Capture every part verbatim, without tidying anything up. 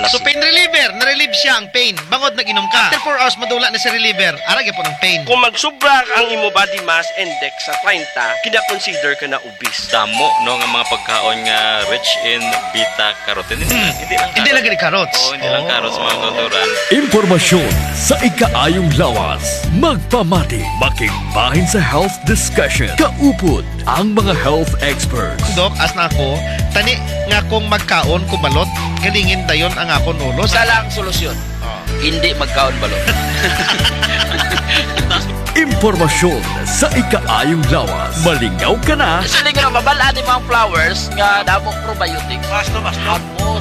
malas. So pain reliever, na-relieve siya ang pain. Bangod nag-inom ka. After four hours madula na si reliever. Arag po ng pain. Kung magsubra ang imo body mass index sa thirty, kina-consider ka na obese. Damo no nga mga pagkaon nga rich in beta carotene. Hmm. Hindi lang Hindi lang gani carrots. Oo, hindi lang carrots mga kulturan. Impormasyon sa ikaayong lawas. Magpamati, makigbahin sa health discussion. Kaupod ang mga health experts. Dok, as na ako, tani nga kung magkaon kubalot, galingin dayon ang akon ulo. Sa lang solusyon. Oh. Hindi magkaon balot. Impormasyon sa ikaayong lawas. Malingaw ka na. Sa linggo na mabalaan yung mga flowers nga damong probiotic. Basto, basto. Ano?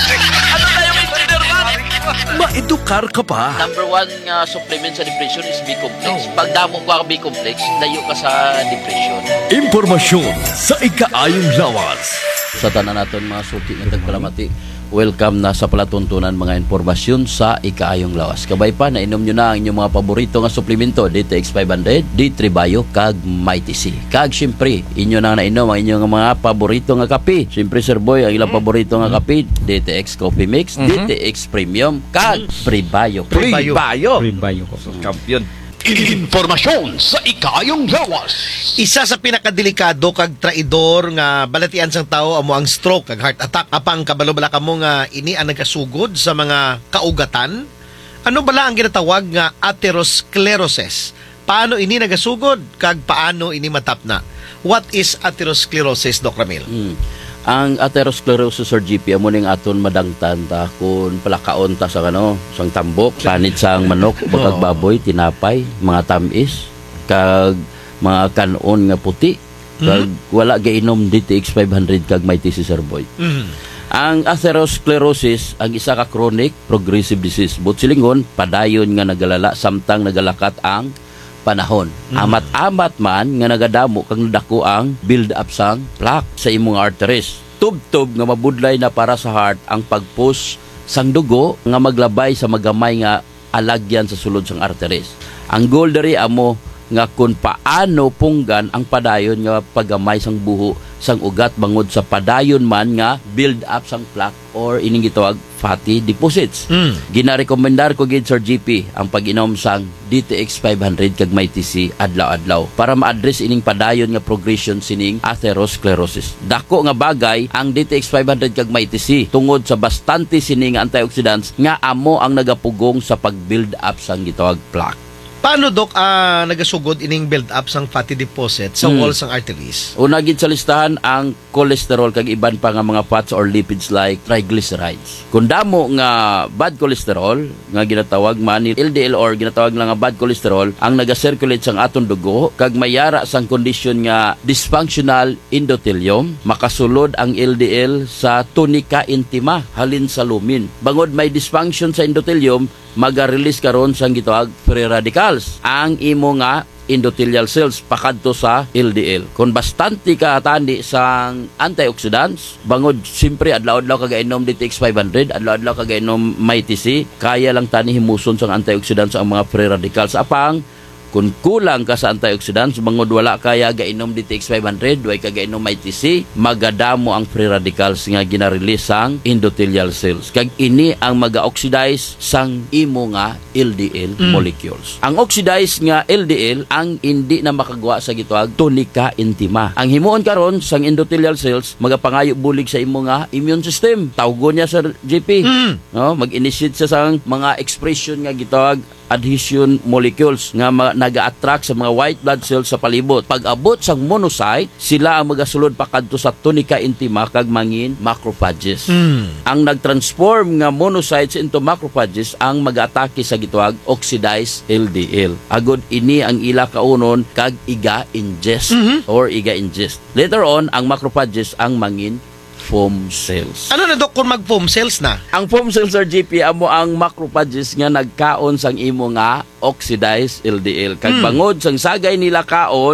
Ano na yung engineer man? Maedukar ka pa. Number one nga supplement sa depression is B-complex. Pag damo ka B-complex, layo ka sa depression. Impormasyon sa ikaayong lawas. Sa tanan naton mga suki nga tagpalamati, welcome na sa palatuntunan mga impormasyon sa ikaayong lawas. Kabay pa, nainom nyo na ang inyong mga paborito nga suplemento, D T X five hundred, D three Bio, kag Mighty C. Kag siyempre, inyo na nainom ang inyong mga paborito nga kape. Siyempre Sir Boy, ang ilang paborito nga kape, D T X Coffee Mix, Mm-hmm. D T X Premium, kag Free Bio. Free Bio. Free Bio ko. Champion. Impormasyon sa ikaayong lawas. Isa sa pinakadelikado kag traidor nga balatian sang tao amo ang stroke kag heart attack. Apang kabalo bala kamo nga ini ang nagkasugod sa mga kaugatan. Ano bala ang ginatawag nga atherosclerosis? Paano ini nagasugod kag paano ini matapna? What is atherosclerosis, Doc Ramil? Hmm. Ang atherosclerosis or G P amo ning aton madangtan ta kun palakaon ta sa ano, sang tambok, panit sang manok, bakag baboy, tinapay, mga tamis, kag mga kanon nga puti, kag wala gainom D T X five hundred kag Mighty C Sir Boy. Mm. Ang atherosclerosis ang isa ka chronic progressive disease. But silingon padayon nga nagalala samtang nagalakat ang panahon. Amat-amat man nga nagadamo kang nadako ang build up sang plaque sa imong arteries. Tub-tub nga mabudlay na para sa heart ang pagpush sang dugo nga maglabay sa magamay nga alagyan sa sulod sang arteries. Ang goal diri amo nga kung paano punggan ang padayon nga paggamay sang buho sang ugat bangod sa padayon man nga build up sang plaque or ining gitawag fatty deposits. Mm. Ginarekomendar ko gid Sir G P ang pag-inom sang D T X five hundred kag Mighty C adlaw-adlaw para ma-address ining padayon nga progression sining atherosclerosis. Dako nga bagay ang D T X five hundred kag Mighty C tungod sa bastante sining antioxidants nga amo ang nagapugong sa pag-build up sang gitawag plaque. Paano, Doc, ah, nagasugod ining build up sang fatty deposit sa Mm. walls sang arteries? Una gid sa listahan ang cholesterol kag iban pa nga mga fats or lipids like triglycerides. Kung damo nga bad cholesterol nga ginatawag man L D L or ginatawag lang nga bad cholesterol ang naga-circulate sang aton dugo kag mayara sang kondisyon nga dysfunctional endothelium, makasulod ang L D L sa tunica intima halin sa lumin. Bangod may dysfunction sa endothelium, maga-release karon sang gitawag free radicals ang imo nga endothelial cells pakadto sa L D L. Kung bastante ka tandi sang antioxidants, bangod simpre adlaw-adlaw kagainom D T X five hundred, adlaw-adlaw kagainom Mighty C, kaya lang tani himuson sang antioxidants ang mga free radicals. Apang kung kulang ka sa antioxidants, bangod wala kaya gainom D T X five hundred, way ka gainom Mighty C, magadamo ang free radicals nga gina-release sang endothelial cells. Kag ini ang maga-oxidize sang imo nga L D L Mm. molecules. Ang oxidized nga L D L ang hindi na makagawa sa gitawag tunica intima. Ang himuon karon sang endothelial cells magapangayo bulig sa imo nga immune system. Tawgo niya sa G P. Mm. No, mag-initiate sa sang mga expression nga gitawag adhesion molecules nga ma- naga-attract sa mga white blood cells sa palibot. Pag abot sang monocyte, sila ang magasulod pakadto sa tunica intima kag mangin macrophages. Mm. Ang nag-transform nga monocytes into macrophages ang mag-atake sa gitawag oxidized L D L. Agod ini ang ila kaunon kag iga-ingest or iga-ingest. Later on, ang macrophages ang mangin foam cells. Ano na, Doc, kung mag-foam cells na? Ang foam cells or G P amo ang macrophages nga nagkaon sang imo nga oxidized L D L. Kag Mm. bangod sang sagay nila kaon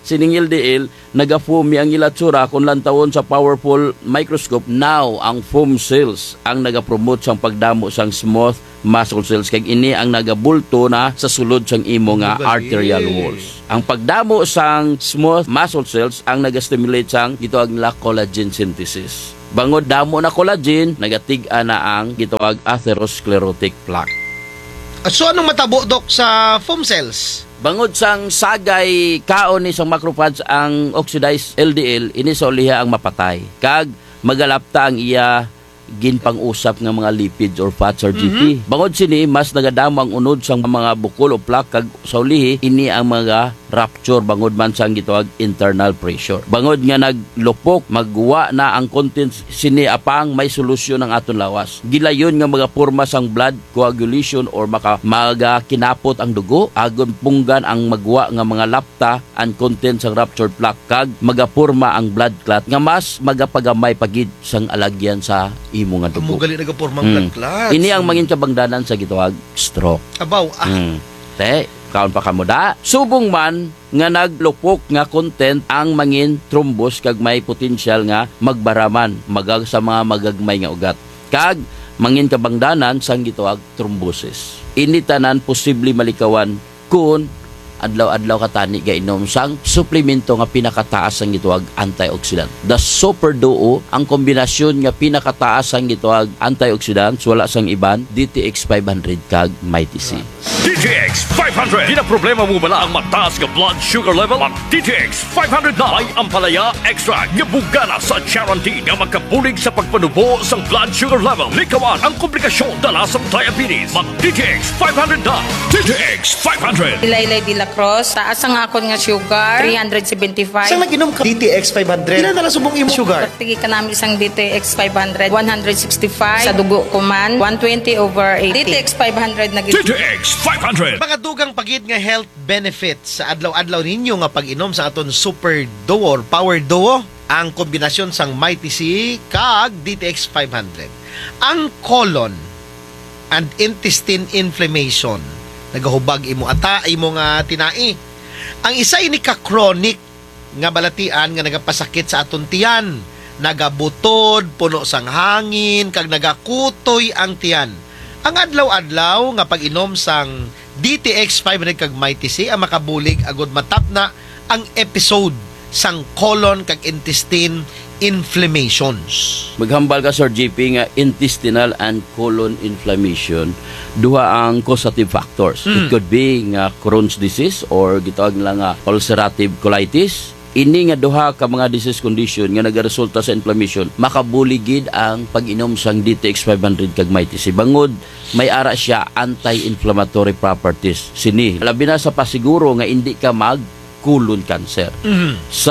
sining L D L nagafoam ang ilatsura kung lantawon sa powerful microscope. Now ang foam cells ang nagapromote sang pagdamo sang smooth muscle cells kay ini ang nagabulto na sa sulod sang imo nga Magaling. arterial walls. Ang pagdamo sang smooth muscle cells ang nagastimulate sang gitawag nila collagen synthesis. Bangod damo na collagen, nagatig-a na ang gitawag atherosclerotic plaque. So anong matabo, Dok, sa foam cells? Bangod sang sagay kaon ni sang macrophages ang oxidized L D L, ini sa uliha ang mapatay. Kag magalapta ang iya ginpang-usap ng mga lipids or fats or G P. Mm-hmm. Bangod sini, mas nagadamo ang unod sang mga bukol o plaque kag sa ulihi, ini ang mga rupture bangod man sang gitawag internal pressure. Bangod nga naglupok, magwa na ang contents sini apang may solusyon ng aton lawas. Gilayon nga mga porma sang blood coagulation or maka maga kinapot ang dugo, agon punggan ang magwa nga mga lapta ang contents sang ruptured plaque kag magaporma ang blood clot nga mas magapagamay pagid sang alagyan sa imo nga dugo. Amo gali nagapormang Mm. blood clots. Ini ang mangin kabangdanan sa gitawag stroke. Abaw, ah. Mm. Te, kaon pa kamo da. Subong man nga naglupok nga content ang mangin thrombus kag may potential nga magbaraman magag sa mga magagmay nga ugat. Kag mangin kabangdanan sang gitawag thrombosis. Ini tanan posible malikawan kun adlaw-adlaw katani gainom sang suplemento nga pinakataas ang gitawag antioxidant. The Super Duo ang kombinasyon nga pinakataas ang gitawag antioxidant wala sang iban D T X five hundred kag Mighty C. D T X five hundred. Di na problema mo bala ang mataas nga blood sugar level? Ang D T X five hundred na ay ampalaya extra nga bugana sa guarantee nga magkabulig sa pagpanubo sang blood sugar level. Likawan ang komplikasyon dala sa diabetes. Mag D T X five hundred na. D T X five hundred. Ilaylay de la Cruz, taas ang akon nga sugar, three seventy-five. Saan nag-inom ka? D T X five hundred. Ilan na subong imo sugar? Tigi ka namin isang D T X five hundred, one sixty-five. Sa dugo ko man, one twenty over eighty. D T X five hundred na D T X five hundred. Mga dugang pagid nga health benefits sa adlaw-adlaw ninyo nga pag-inom sa aton Super Duo or Power Duo, ang kombinasyon sang Mighty C kag D T X five hundred. Ang colon and intestine inflammation, nagahubag imo ata imo nga tinai. Ang isa ini ka chronic nga balatian nga nagapasakit sa aton tiyan, nagabutod, puno sang hangin kag nagakutoy ang tiyan. Ang adlaw-adlaw nga pag-inom sang D T X five hundred kag Mighty C ang makabulig agud matap na ang episode sang colon kag intestine inflammations. Maghambal ka Sir J P nga intestinal and colon inflammation duha ang causative factors. It could be nga Crohn's disease or gitawag nila nga ulcerative colitis. Ini nga duha ka mga disease condition nga nagaresulta sa inflammation, makabuligid ang pag-inom sang D T X five hundred kag Mighty C. Bangod may ara siya anti-inflammatory properties. Sini labi na sa pasiguro nga hindi ka mag colon cancer. Mm-hmm. Sa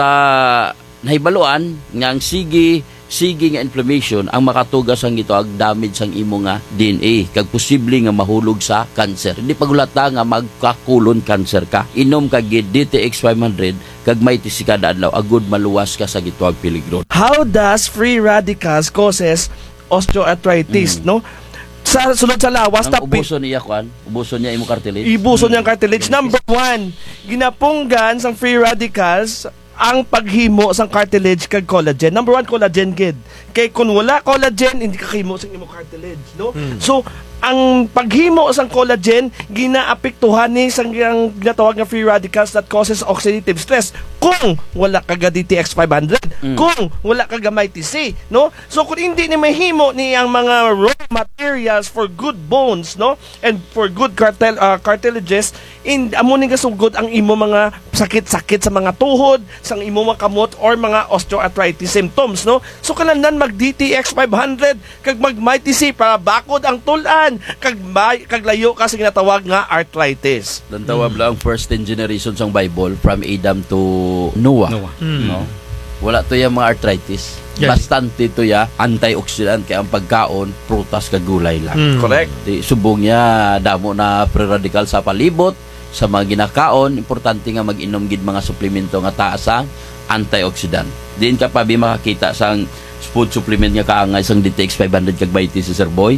nahibaluan nga ang sige sige nga inflammation ang makatugas ang gitawag damage sang imo nga D N A kag posible nga mahulog sa cancer. Hindi pagulata nga magka-colon cancer ka. Inom kag D T X five hundred kag Mighty C kada adlaw agud maluwas ka sa gitawag peligro. How does free radicals causes osteoarthritis, no? Sa sunod sa lawas, Ang tapi, ubuson niya kwan, ubuson niya imo cartilage. ibuso niyang cartilage. Number one, ginapunggan sang free radicals ang paghimo sang cartilage kag collagen. Number one, collagen gid. Kay kung wala collagen, hindi ka kahimo sang imo cartilage, no? So, ang paghimo sang collagen ginaapektuhan ni sang ang ginatawag nga free radicals that causes oxidative stress kung wala ka ga D T X five hundred, Mm. kung wala ka ga Mighty C, no? So kung hindi ni mahimo ni ang mga raw materials for good bones, no, and for good cartil uh, cartilages, in amo ni gasugod ang imo mga sakit-sakit sa mga tuhod, sang imo mga kamot or mga osteoarthritis symptoms, no? So kanahanglan mag D T X five hundred kag mag Mighty C para bakod ang tulan kag may, kag layo ka sa ginatawag nga arthritis. Tawag lang ang first ten generations ang Bible from Adam to Noah. Noah. No? Wala to yung mga arthritis. Yeah. Bastante to ya antioxidant kaya ang pagkaon prutas kag gulay lang. Correct? Di subong niya damo na free radical sa palibot sa mga ginakaon, importante nga mag-inom gid mga suplemento nga taas ang antioxidant. Din ka pa bi makakita sang food supplement nga kaangay sang D T X five hundred kag Mighty C Sir Boy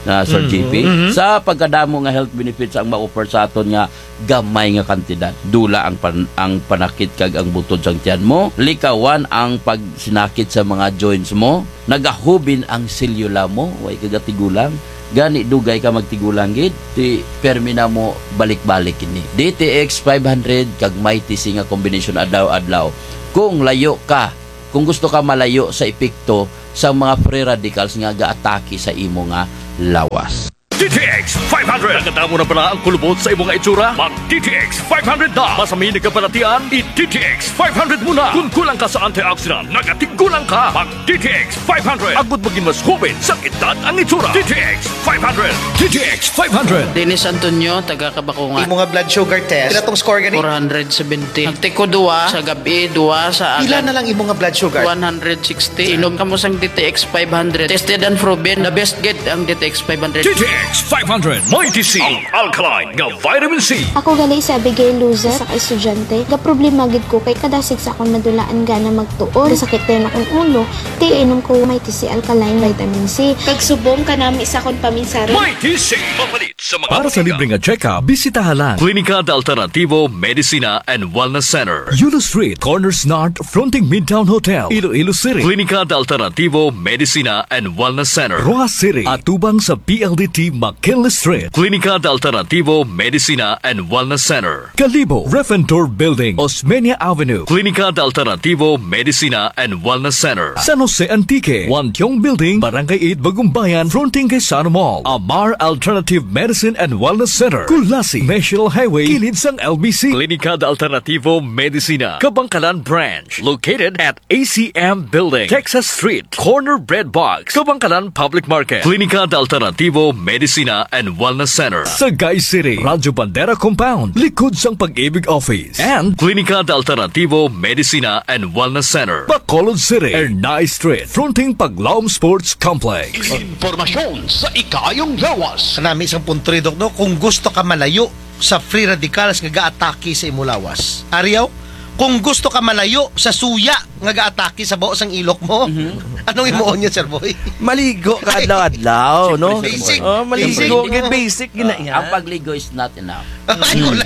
na Sir J P. Sa pagkadamo nga health benefits ang ma-offer sa aton nga gamay nga kantidad. Dula ang pan, ang panakit kag ang butod sang tiyan mo, likawan ang pagsinakit sa mga joints mo, nagahubin ang selula mo, way kagatigulang, gani dugay ka magtigulang gid, ti permina mo balik-balik ini. D T X five hundred kag Mighty C nga combination adlaw-adlaw. Kung layo ka, kung gusto ka malayo sa epekto sa mga free radicals nga gaatake sa imo nga lawas. D T X five hundred. Nakatamo na pala ang kulubot sa imong itsura? Mag D T X five hundred na. Masamin na kabalatian, i-D T X five hundred muna. Kung kulang ka sa antioxidant, nagatigulang ka. Mag D T X five hundred. Agud maging mas hubin sa edad ang itsura. D T X five hundred. D T X five hundred. Dennis Antonio, taga Kabakungan. Imo nga blood sugar test. Pila tong score gani? four seventy. Nagtiko duwa sa gabi, duwa sa Pila agad. na lang imo nga blood sugar? one sixty. Inom ka mo sang D T X five hundred. Tested and proven. The best get ang D T X five hundred. D T X five hundred. Mighty C. Ang alkaline nga vitamin C. Ako gali sa Abigail Luza sa estudyante. Ga problema gid ko kay kadasig sa akong madulaan gana magtuon. Sakit din akong ulo. Ti inom ko Mighty C alkaline vitamin C. Kag subong kanami sa akong paminsara. Mighty C. Papalit sa mga Para sa libreng check-up, bisitahan lang Klinika de Alternativo Medicina and Wellness Center. Yulo Street, Corners North, fronting Midtown Hotel, Iloilo City. Klinika de Alternativo Medicina and Wellness Center. Roa City, atubang sa P L D T McKinley Street. Klinika de Alternativo Medicina and Wellness Center. Kalibo, Refentor Building, Osmeña Avenue. Klinika de Alternativo Medicina and Wellness Center. San Jose Antique, Wantiong Building, Barangay eight, Bagumbayan, fronting kay Sano Mall. Amar Alternative Medicine and Wellness Center. Kulasi, National Highway, kilid sang L B C. Klinika de Alternativo Medicina, Kabangkalan Branch, located at A C M Building, Texas Street, Corner Bread Box, Kabangkalan Public Market. Klinika de Alternativo Medicina and Wellness Center. Sagay City, Radyo Bandera Compound, likod sang Pag-ibig Office. And Klinika de Alternativo Medicina and Wellness Center. Bacolod City, Ernay Street, fronting Paglaom Sports Complex. Informasyon sa ikayong lawas. Kanami isang punto rin, Dok, no? Kung gusto ka malayo sa free radicals nga gaatake sa imo lawas. Ariyaw, kung gusto ka malayo sa suya nga gaatake sa buo sang ilok mo, anong imuon niya, Sir Boy? Maligo ka adlaw-adlaw, no? Basic. Oh, maligo. Basic. Basic. Basic. Gina yan. Ang pagligo is not enough. Ay, wala.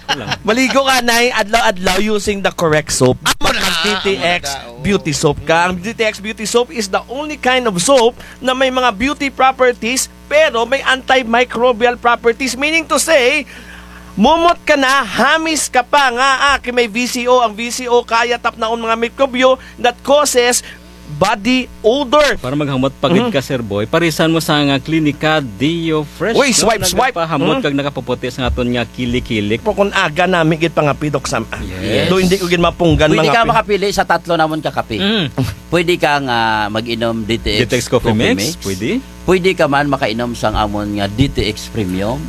Maligo ka na adlaw-adlaw using the correct soap. Amo na. D T X Amo na. Beauty Soap ka. Ang D T X Beauty Soap is the only kind of soap na may mga beauty properties pero may antimicrobial properties. Meaning to say, mumot ka na, hamis ka pa nga, ah, kay may V C O. Ang V C O kaya tap na ang mga mikrobyo that causes body odor. Para maghamot pagid ka, Sir Boy, parisan mo sa nga Klinika Dio Fresh. Uy, swipe, swipe. Nagapahamot Mm. kag nakapaputi sa aton nga kili-kilik. Po kung aga namin gid pangapidok sa Yes. do hindi ko gid mapunggan Pwede mga ka pi- makapili sa tatlo namon ka kape. Mm. Pwede ka nga mag-inom D T X, D T X Coffee Mix, pwede. Pwede ka man makainom sang amon nga D T X Premium.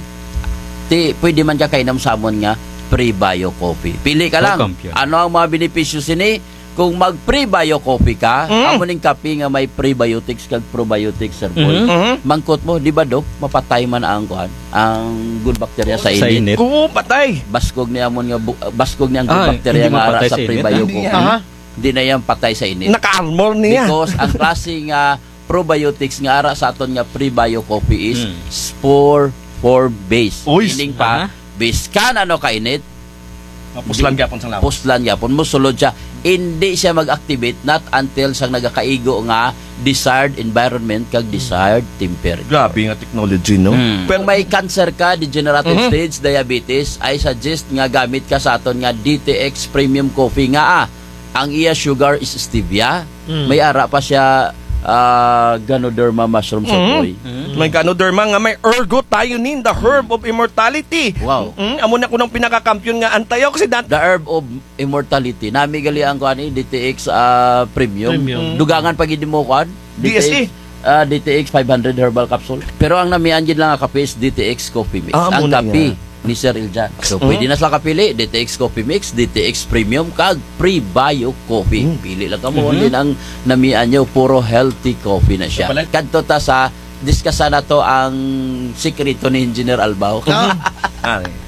Ti pwede man ka kainom sa amon nga Pre-Bio Coffee. Pili ka lang. Welcome, yun. Ano ang mga benepisyo sini? Kung mag Pre-Bio Coffee ka, Mm. amo ning kape nga may prebiotics kag probiotics, Sir Boy. Mhm. Mhm. Mangkot mo, di ba, Dok? Mapatay man ang kuan, ang good bacteria sa Sa init. init. Oo, patay. Baskog niya amon nga bu- baskog niya ang good Ah, bacteria hindi nga ara mapatay sa sa init. Pre-Bio Hindi Coffee. yan. Aha. Hindi na yan patay sa init. Naka-armor niya. Because ang klaseng uh, probiotics nga ara sa aton nga pre-bio coffee is Mm. spore for base. Uy, Meaning pa, ah. base ka na no kainit, Puslan gyapon sa lawas. puslan yapon mo sulod siya. Hindi siya mag-activate not until sa nagakaigo nga desired environment kag desired temperature. Grabe nga technology, no? Mm. Kung may cancer ka, degenerative stage diabetes, I suggest nga gamit ka sa aton nga D T X Premium Coffee nga ah. Ang iya sugar is stevia. May ara pa siya uh, Ganoderma mushroom sa boy. May ganoderma nga may ergothioneine, the herb of immortality. Wow. Mm, amo na ko ng pinaka-kampiyon nga antioxidant. The herb of immortality. Nami gali ang kuan ni D T X uh, Premium. Dugangan pag hindi mo kuan. D S E. Uh, D T X five hundred herbal capsule. Pero ang namian gid lang nga kape is D T X Coffee Mix. Ah, ang muna kape nga. ni Sir Iljan. So pwede na sila kapili D T X Coffee Mix, D T X Premium kag Pre-Bio Coffee. Pili lang ka mo din ang namian nyo, puro healthy coffee na siya. Kadto ta sa discuss na to ang sikreto ni Engineer Albao. Ah,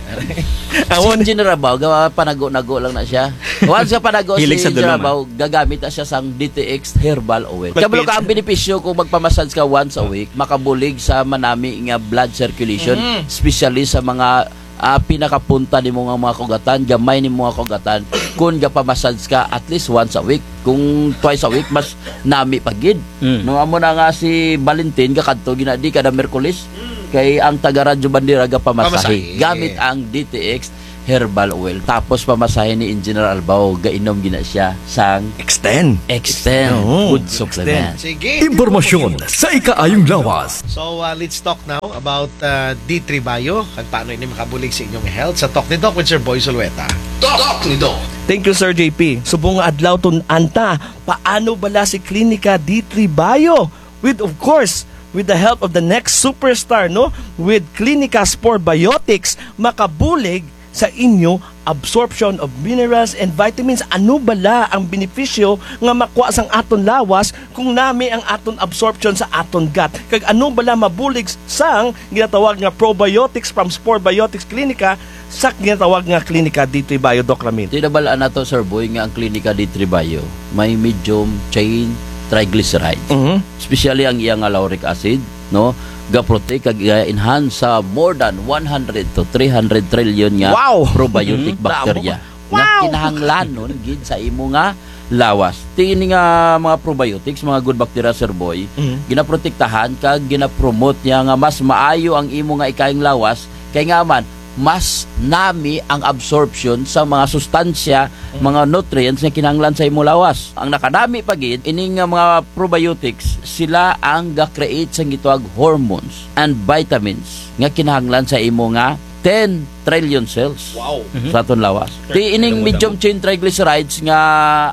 Si Engineer Abaw, gawa panago-nago lang na siya. Once ka panago si Hilig sa Engineer dulungan. Abaw, gagamit na siya sang D T X Herbal Oil. Mag- Kabalo ka ang benepisyo kung magpamassage ka once a week, makabulig sa manami nga blood circulation, especially sa mga ah, pinakapunta ni mo nga mga kugatan, gamay ni mga kugatan. Kung gapamassage ka at least once a week, kung twice a week, mas nami pagid. Mm. No, amo na nga si Valentin, kakadto, ginadi kada Merkulis, kay ang taga-radyo bandira gapamasahe. Pamasahe. Gamit ang D T X Herbal Oil. Tapos pamasahe ni Engineer Albao, gainom gina siya sang Extend. Extend Oo, Food Supplement. Sige. Impormasyon sa ikaayong lawas. So, uh, let's talk now about uh, D three Bio. Kag paano ini makabulig sa inyong health. Sa Talk ni Doc with Sir Boy Solueta. Talk ni Doc. Thank you, Sir J P. Subong nga adlaw tun anta, paano bala si Klinika D three Bio? With, of course, with the help of the next superstar, no? With Klinika Spore Biotics, makabulig sa inyo absorption of minerals and vitamins. Ano bala ang benepisyo nga makuha sang aton lawas kung nami ang aton absorption sa aton gut? Kag ano bala mabulig sang ginatawag nga probiotics from Spore Biotics Klinika sa ginatawag nga Klinika D three Bio, Doc Ramil? Tinabalaan na to, Sir Boy, nga ang Klinika D three Bio may medium chain triglycerides. Mhm. Especially ang iyang nga lauric acid, no? Ga-protect kag enhance sa more than one hundred to three hundred trillion nga Wow! probiotic Mhm. bacteria. Wow! Nga kinahanglan nun gid sa imo nga lawas. Tingin nga mga probiotics, mga good bacteria, Sir Boy, Mhm. ginaprotektahan kag ginapromote niya nga mas maayo ang imo nga ikaing lawas kay nga man mas nami ang absorption sa mga sustansya, mga nutrients nga kinahanglan sa imo lawas. Ang nakadami pagid ining nga mga probiotics, sila ang ga-create sa gituag hormones and vitamins nga kinahanglan sa imo nga ten trillion cells. Wow. Sa aton lawas. Ti ining medium chain triglycerides nga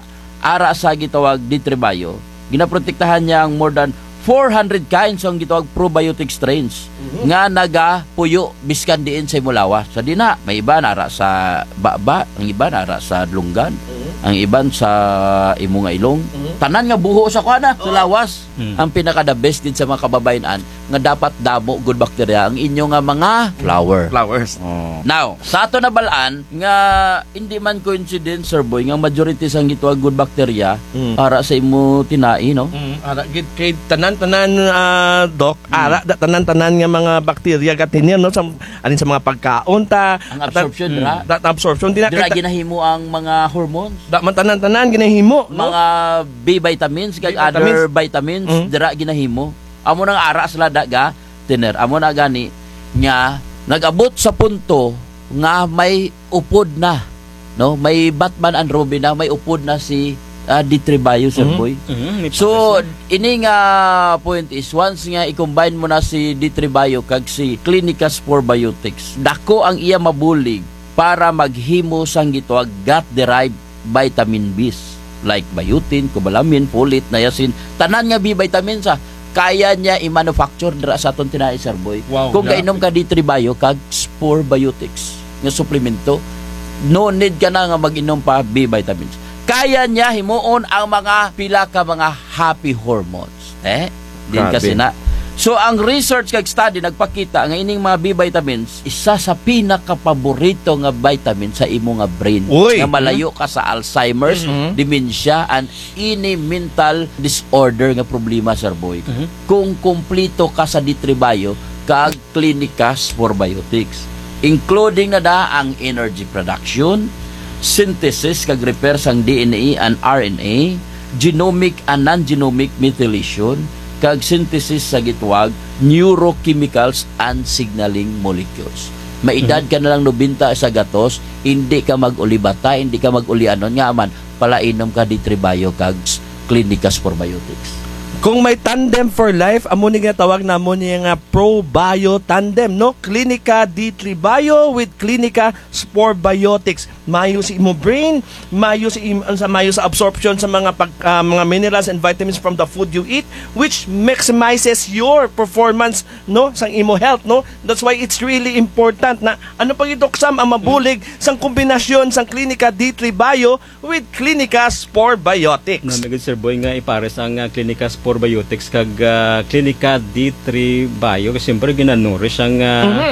ara sa gitawag D three Bio, ginaprotektahan niya ang more than four hundred kinds ang gitawag probiotic strains nga nagapuyo biskan diin sa imo lawas. Sa dina, may iba nara sa baba, ang iba nara sa lunggan, ang iban sa imo nga ilong. Tanan nga buho sa kuana sa lawas. Ang pinaka the best din sa mga kababayan nga dapat damo good bacteria ang inyo nga mga flower. Flowers. Now, sa ato na balaan nga hindi man coincidence, Sir Boy, nga majority sang gituag good bacteria Mm. para sa imo tinai, no? Mm, ara gid kay tanan-tanan ah, Doc, ara da tanan-tanan nga mga bakterya gatin no sa alin sa mga pagkaon ta, Ang absorption, dira. da absorption dira Dira kay ginahimo ang mga hormones, da man tanan-tanan ginahimo no? mga B vitamins kag B other vitamins, Mm. dira ginahimo. Amo nang ara sila daga tiner. Amo na gani nya nagabot sa punto nga may upod na, no? May Batman and Robin na, may upod na si uh, D three Bio, Sir Mhm. Boy. Mhm, may So, pares ini nga point is, once nga i-combine mo na si D three Bio kag si Klinika Spore Biotics, dako ang iya mabulig para maghimo sang gituag gut-derived vitamin B's like biotin, cobalamin, folate, niacin, tanan nga B vitamins sa kaya niya i-manufacture dira sa aton tinai, Sir Boy. Wow, Kung grabe. kainom ka D three Bio kag Spore Biotics nga suplemento, no need ka na nga mag-inom pa B vitamins. Kaya niya himuon ang mga pila ka mga happy hormones. Eh, din Grabe. kasi na. So ang research kag study nagpakita nga ining mga B vitamins isa sa pinaka-paborito nga vitamin sa imo nga brain. Uy. Nga malayo ka sa Alzheimer's, Mhm. dementia and any mental disorder nga problema, Sir Boy. Kung kumplito ka sa D three Bio kag Klinika Spore Biotics, including na da ang energy production, synthesis kag repair sang D N A and R N A, genomic and non-genomic methylation, kag synthesis sa gitwag neurochemicals and signaling molecules. Maedad ka na lang nobenta sa gatos, hindi ka mag-ulibata, hindi ka mag-ulianon nga man, palainom ka D three Bio kag Klinika Spore Biotics. Kung may tandem for life, amo ni nga tawag na mo niya nga Pro Bio Tandem, no? Klinika D three Bio with Klinika Spore Biotics. Mayo si imo brain, mayo si im, sa mayo sa absorption sa mga pag, ah, mga minerals and vitamins from the food you eat, which maximizes your performance, no, sang imo health, no? That's why it's really important na ano pag idoksam ang mabulig sang kombinasyon sang Klinika D three Bio with Klinika Spore Biotics. Na may good, Sir Boy, nga ipares ang uh, Klinika Spore Biotics kag uh, Klinika D three Bio kasi siyempre ginanurish ang uh, Mhm.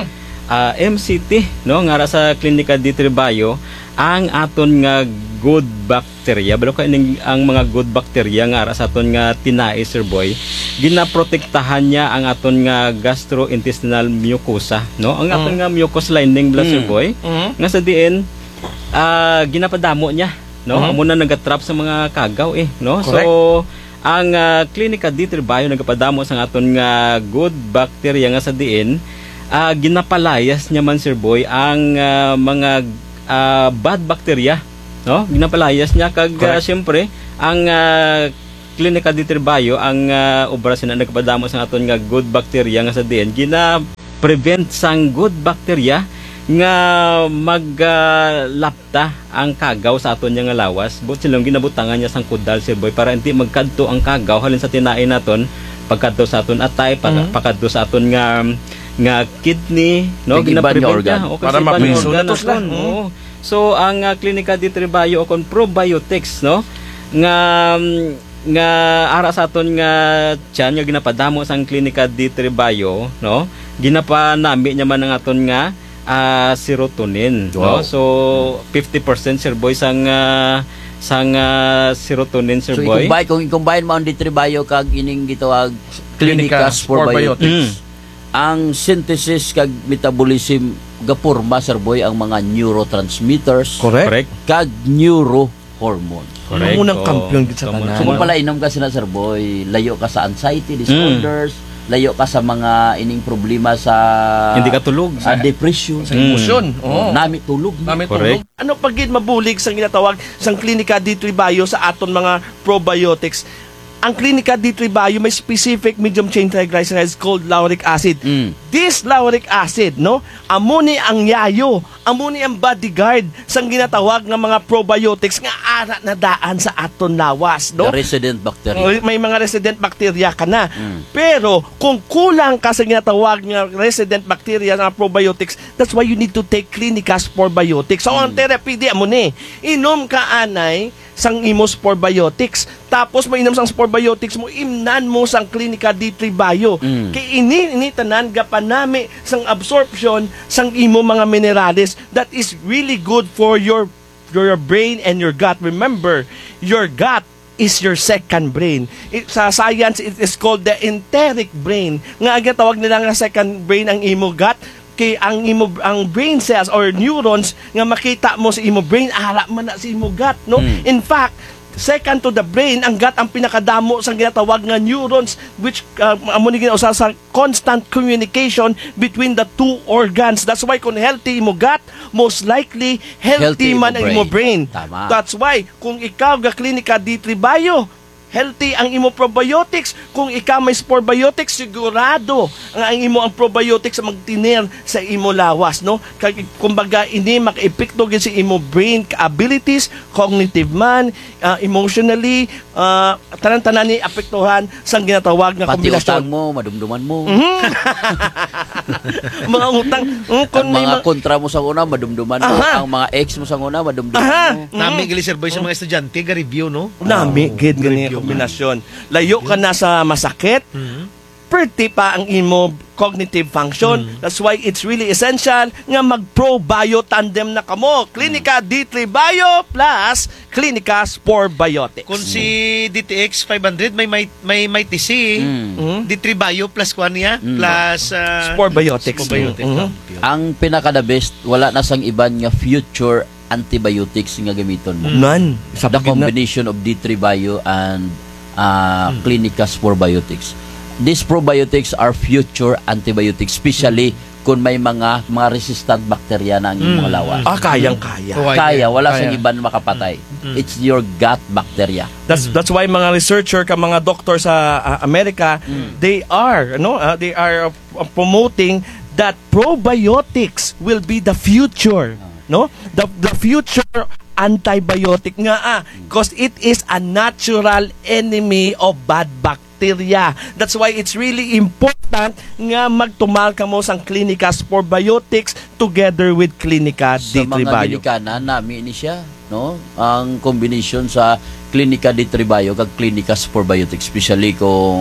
ah, M C T no ngara sa Klinika D three Bio ang aton nga good bacteria balo kay ang mga good bacteria ngara sa aton nga tinai Sir Boy ginaprotektahan niya ang aton nga gastrointestinal mucosa no ang aton mm. nga mucous lining bala mm. Sir Boy mm. nga sa diin uh, ginapadamo niya no mm. amo na nagatrap sa mga kagaw eh no correct. So ang uh, Klinika D three Bio nagapadamo sa aton nga good bacteria nga sa diin uh, ginapalayas niya man Sir Boy ang uh, mga uh, bad bacteria no ginapalayas niya kag uh, syempre ang uh, Klinika D three Bio ang uh, operasyon na nagpadamo sa aton nga good bacteria nga sa diin gina prevent sang good bacteria nga maglapta uh, ang kagaw sa aton nga lawas but silang ginabutangan niya sang kudal Sir Boy para hindi magkadto ang kagaw halin sa tinain naton pagkadto sa aton atay pag, mm-hmm. pagkadto sa aton nga nga kidney no gina-prevent niya o para mapriso na to sila. Oo. So ang uh, Klinika D three Bio o kon probiotics no nga nga ara sa aton nga tiyan nga ginapadamo sang Klinika D three Bio no ginapanami niya man ang aton nga uh, serotonin wow. no so fifty percent Sir Boy sang uh, sang uh, serotonin Sir so, Boy i-combine kung i-combine mo ang D three Bio kag ining gitawag Klinika for Biotics mm. ang synthesis kag metabolism gapurma Sir Boy ang mga neurotransmitters correct kag neurohormones correct unang kampiyon gid sa tanan so kung pala inom ka sila Sir Boy layo ka sa anxiety disorders mm. layo ka sa mga ining problema sa hindi ka tulog sa depression sa emosyon mm. oh. nami tulog nami tulog ano pagid mabulig sang ginatawag sang Klinika D three Bio sa aton mga probiotics ang Klinika D three Bio may specific medium chain triglycerides called lauric acid. Mm. This lauric acid, no, amo ni ang yayo, amo ni ang bodyguard sang ginatawag nga mga probiotics nga ara na daan sa aton lawas, no? The resident bacteria. May mga resident bacteria ka na. Mm. Pero kung kulang ka sa ginatawag nga resident bacteria nga probiotics, that's why you need to take Klinikas Probiotics. So mm. ang therapy di amo ni inom ka anay sang imo probiotics tapos mainom sang probiotics mo imnan mo sang Klinika D three Bio mm. kay ini ini tanan gapanami sang absorption sang imo mga minerales that is really good for your your brain and your gut. Remember, your gut is your second brain. It, sa science it is called the enteric brain nga aga tawag nila nga second brain ang imo gut kay ang imo ang brain cells or neurons nga makita mo sa imo brain ara man na sa imo gut no mm. In fact second to the brain ang gut ang pinakadamo sa ginatawag nga neurons which uh, amo ni ginausab sa constant communication between the two organs. That's why kung healthy imo gut most likely healthy, healthy man ang imo brain. Tama. That's why kung ikaw ga Klinika D three Bio healthy ang imo probiotics. Kung ikaw may probiotics, sigurado ang, ang imo ang probiotics magtiner sa imo lawas, no? Kag kumbaga ini maka-epekto gid sa imo brain abilities, cognitive man, uh, emotionally, uh, tanan-tanan ni apektuhan sa ginatawag nga pati kombinasyon. Pati utang mo, madumduman mo. Mm-hmm. mga utang, mm, ang mga ma- kontra mo sa una, madumduman mo. Aha. Ang mga ex mo sa una, madumduman Aha. mo. Mm-hmm. Nami gili Sir Boy sa mga estudyante ga review, no? Nami gid gani kombinasyon. Layo ka na sa masakit. Mm-hmm. Pretty pa ang imo cognitive function. Mm-hmm. That's why it's really essential nga mag-pro-bio tandem na kamo. Klinika D three Bio plus Klinikas Probiotics. Kung si D T X five hundred may may may, may T C, mm-hmm. D three Bio plus kwan niya, mm-hmm. plus uh, Probiotics. Probiotics. Mm-hmm. Ang pinaka the best, wala na sang iban nga future antibiotics nga gamiton mo. None. The combination of D three Bio and uh, mm. Klinikas Probiotics. These probiotics are future antibiotics, especially kung may mga mga resistant bacteria na ang mm. mga lawas. Ah, kayang-kaya. Mm. Kaya, wala sa iban makapatay. Mm. It's your gut bacteria. That's that's why mga researcher ka mga doktor sa uh, Amerika, mm. they are, no, uh, they are uh, promoting that probiotics will be the future, no? The the future antibiotic nga ah, because it is a natural enemy of bad bacteria. That's why it's really important nga magtumal ka mo sang Klinikas Probiotics together with Klinika D three Bio. Sa mga Gilikana, nami ni siya, no? Ang combination sa Klinika D three Bio kag Klinikas Probiotics, especially kung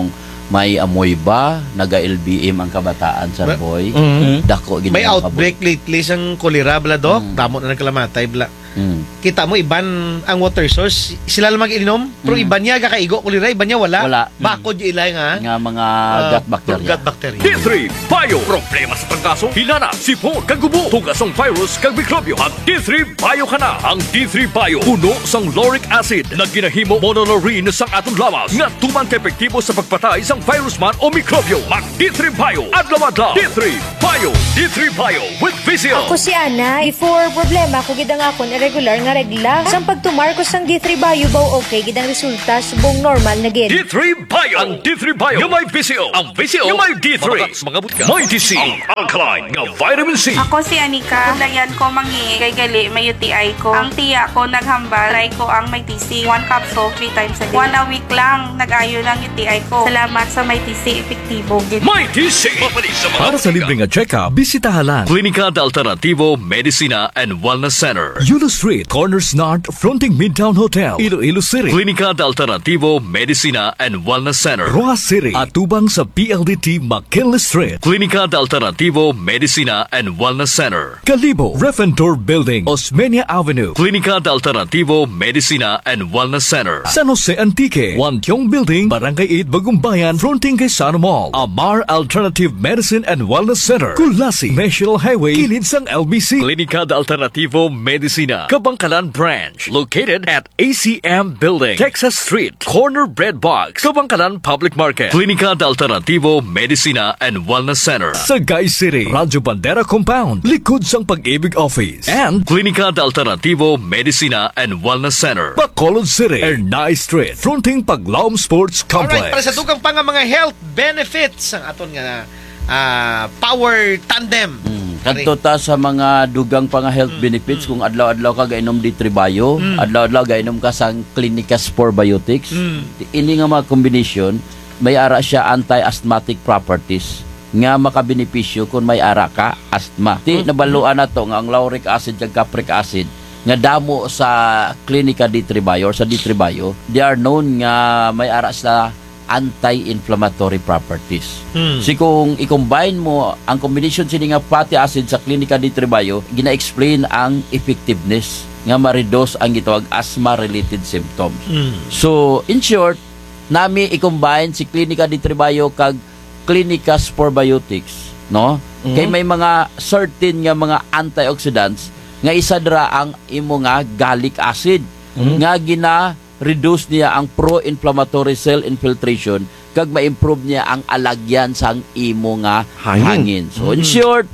may amoy ba, naga-L B M ang kabataan sa Ma- boy. Mhm. Dako gid May ang outbreak lately sang kolera bala dok. Mm. Damo na nagkalamatay bala. Mm. Kita mo iban ang water source, sila lang mag-inom, pero Mm. iban niya kakaigo kolera, iban niya wala. Wala. Bakod yung ilay nga. nga mga ah, gut bacteria. Gut bacteria. D three Bio. Problema sa trangkaso, hinana, sipon, kagubo, tugasong virus, kag mikrobyo. Ang D three Bio ka na. Ang D three Bio, puno sang lauric acid na ginahimo monolaurin sang atong lawas nga tuman ka epektibo sa pagpatay sang virus man o mikrobyo. Mag D three Bio, adlaw-adlaw. D three Bio, D three Bio with Vizio. Ako si Ana, before problema ko gidang akon irregular nga regla. Sang pagtumar ko sang D three Bio baw okay gidang resulta subong normal na gid. D three Bio. Ang D three Bio nga may Vizio. Ang Vizio nga may D three. Mga butka. May D C. Ang alkaline nga vitamin C. Ako si Anika. Dayan ko mangi kay gali may U T I ko. Ang tiya ko naghambal. Try ko ang may T C. One capsule three times a day. One a week lang nag-ayo ng U T I ko. Salamat sa may T C. Epektibo gid. May T C. Para sa libreng nga check-up, bisitahan lang Klinika de Alternativo Medicina and Wellness Center. Yulo Street, Corners North, fronting Midtown Hotel, Iloilo City. Klinika de Alternativo Medicina and Wellness Center. Roa City, atubang sa P L D T McKinley Street. Klinika de Alternativo Medicina and Wellness Center. Kalibo, Refentor Building, Osmeña Avenue. Klinika de Alternativo Medicina and Wellness Center. San Jose Antique, Wantiong Building, Barangay eight, Bagumbayan, fronting kay Sana Mall. Amar Alternative Medicine and Wellness Center. Kulasi, National Highway, kilid sang L B C. Klinika de Alternativo Medicina, Kabangkalan Branch, located at A C M Building, Texas Street, Corner Bread Box, Kabangkalan Public Market. Klinika de Alternativo Medicina and Wellness Center. Sagay City, Radyo Bandera Compound, likod sang Pag-ibig Office. And Klinika de Alternativo Medicina and Wellness Center. Bacolod City, Ernay Street, fronting Paglaom Sports Complex. Alright, para sa dugang pa nga mga health benefits ang aton nga ah, power tandem. Kadto ta sa mga dugang pa nga health benefits kung adlaw-adlaw ka gainom D three Bio, Mm. adlaw-adlaw gainom ka sang Clinica Spore Biotics. Mm. Ini nga mga combination may ara siya anti-asthmatic properties nga makabenepisyo kung may ara ka asthma. Ti nabaluan na to nga ang lauric acid ug capric acid nga damo sa Clinica D three Bio or sa D three Bio, they are known nga may ara sa anti-inflammatory properties. Hmm. Si kung i-combine mo ang combination sini nga fatty acid sa Clinica D three Bio, gina-explain ang effectiveness nga ma-reduce ang gitawag asthma-related symptoms. Hmm. So, in short, nami i-combine si Clinica D three Bio kag Clinica Spore Biotics, no? Mhm. Kay may mga certain nga mga antioxidants nga isa dra ang imo nga gallic acid Mhm. nga gina reduce niya ang pro-inflammatory cell infiltration kag ma-improve niya ang alagyan sang imo nga Hangin. hangin. So in Mm. short,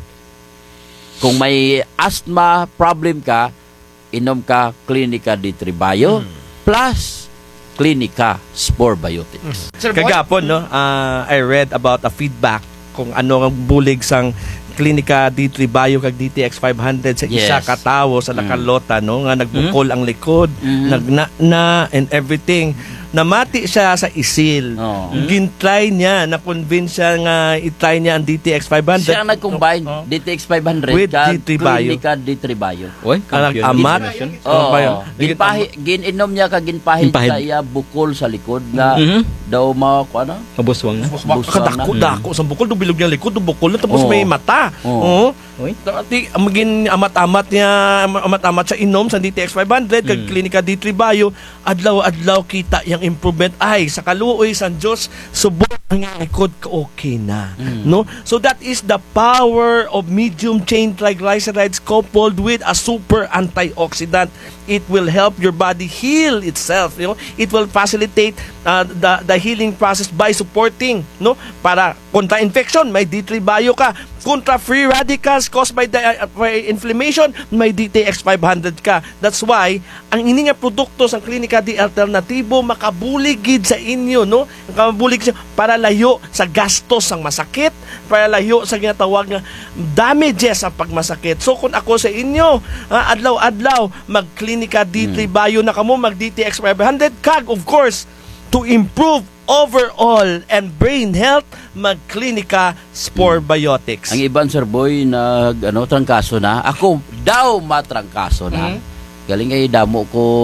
kung may asthma problem ka, inom ka Clinica D three Bio plus Clinica Spore Biotics. Kagapon, no, uh, I read about a feedback kung ano ang bulig sang Clinica D three Bio kag D T X five hundred sa isa Yes. ka tawo sa nakalota, no, nga nagbukol ang likod, Mhm. nagna na and everything. Namati siya sa isil. Oh. Gintry niya, na-convince siya nga i-try niya ang D T X five hundred. Siya ang nag-combine D T X five hundred With kag D three Bio. Clinica D three Bio. Oy, Ang amat. Oh, ba yun? ginpahi gininom niya kag ginpahid Ginpahid. sa iya bukol sa likod nga Mhm. daw mao ko ano? Kabuswang na. Buswang na. Kadako, dako sa bukol, dubilog niya likod, bukol na, tapos Oo. may mata. Oo. Oo. Dati, maging amat-amat niya, amat-amat sa inom sa D T X five hundred, kag Clinica D three Bio, adlaw-adlaw kita yung improvement. Ay, sa kaluoy sa Diyos, subok ang likod ka okay na. No? So that is the power of medium chain triglycerides coupled with a super antioxidant. It will help your body heal itself. You know? It will facilitate uh, the, the healing process by supporting, no? Para kontra infection, may D three Bio ka. Kontra free radicals caused by, the, uh, by inflammation, may D T X five hundred ka. That's why, ang ini nga produkto sa Clinica D Alternativo, makabuligid sa inyo, no? Makabulig siya para layo sa gastos ang masakit, para layo sa ginatawag nga damages sa pagmasakit. So, kung ako sa inyo, ah, adlaw-adlaw, mag-Clinica D three Bio na kamo, mag-D T X five hundred, kag, of course, to improve overall and brain health, mag-Clinica Spore Biotics. Ang iban sir boy nag ano trangkaso na. Ako daw matrangkaso na. Galing ay damo ko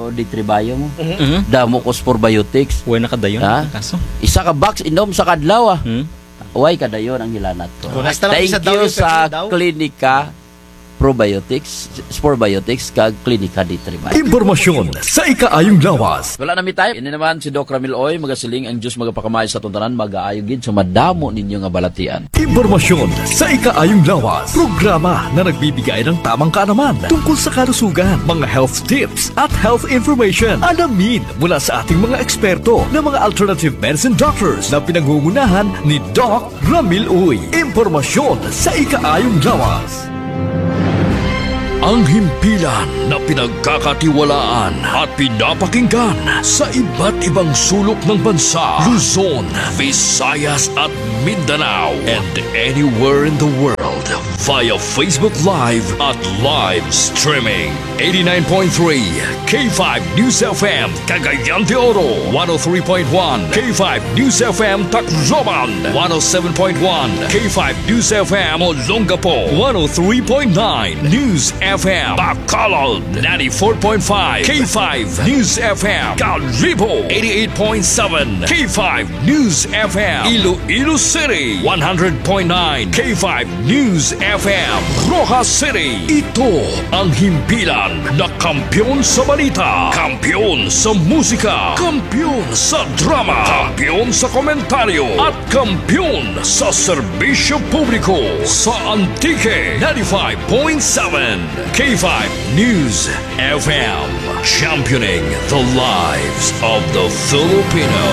O di tribayo mo. Mhm. Damo ko probiotics. Uy, nakadayon. Ha? Kaso. Isa ka box inom sa kadlaw ah. Hmm? Uy, kadayon ang hilanat ko. Kung hasta lang Thank isa daw you yung sa pepsi daw. Klinika Probiotics, Sporbiotics, kag Klinika di tribayo. Impormasyon sa ikaayong lawas. Wala na mi tayo. Ini naman si Doc Ramil Oy, magasiling ang Diyos magapakamay sa tuntanan, mag-aayogin sa madamo ninyo nga balatian. Impormasyon sa ikaayong lawas. Programa na nagbibigay ng tamang kaalaman tungkol sa kalusugan, mga health tips at health information. Alamin mula sa ating mga eksperto na mga alternative medicine doctors na pinangungunahan ni Doc Ramil Oy. Impormasyon sa ikaayong lawas. Ang himpilan na pinagkakatiwalaan at pinapakinggan sa iba't ibang sulok ng bansa, Luzon, Visayas at Mindanao, and anywhere in the world via Facebook Live at live streaming. eighty-nine point three K five News F M Cagayan de Oro, one oh three point one K five News F M Tacloban, one oh seven point one K five News F M Olongapo, one oh three point nine News F M Bacolod, ninety-four point five K five News F M Calibo, eighty-eight point seven K five News F M Iloilo City, one hundred point nine K five News F M Rojas City. Ito ang himpilan na kampiyon sa balita, kampiyon sa musika, kampiyon sa drama, kampiyon sa komentaryo, at kampiyon sa serbisyo publiko sa Antique ninety-five point seven K five News F M, championing the lives of the Filipino.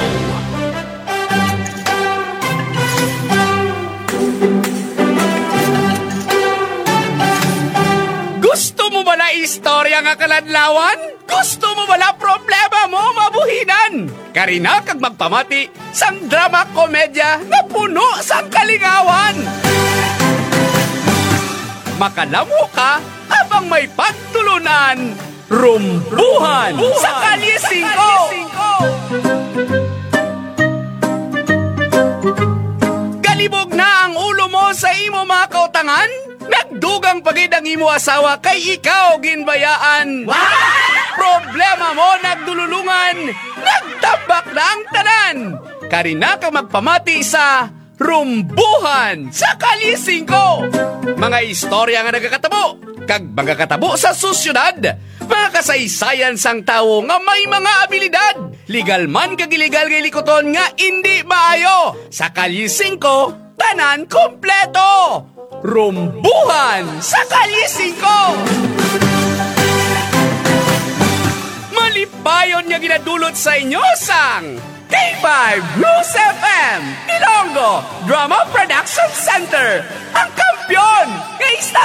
Gusto mo ba na istorya nga kaladlawan? Gusto mo ba na problema mo mabuhinan? Karina kag magpamati sang drama komedya na puno sang kalingawan. Makalamo ka habang may pagtulunan. Rumbuhan sa Kalye singko. Galibog na ang ulo mo sa imo mga kautangan? Nagdugang pagid ang imo asawa kay ikaw ginbayaan. Problema mo nagdululungan, nagtabak na ang tanan. Karina ka magpamati sa Rumbuhan sa Kalye singko. Mga istorya nga nagakatabo, kag mga katabo sa susyudad, mga kasaysayan sang tawo nga may mga abilidad. Legal man kag illegal kay likoton nga hindi maayo. Sa Kalye singko, tanan kompleto. Rumbuhan sa Kalye singko. Malipayon nga ginadulot sa inyo sang K five News F M Ilonggo Drama Production Center, ang kampyon kay